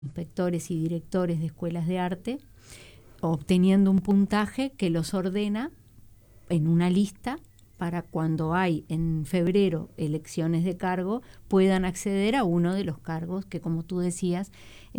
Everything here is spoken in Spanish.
inspectores y directores de escuelas de arte, obteniendo un puntaje que los ordena en una lista para cuando hay en febrero elecciones de cargo puedan acceder a uno de los cargos que, como tú decías,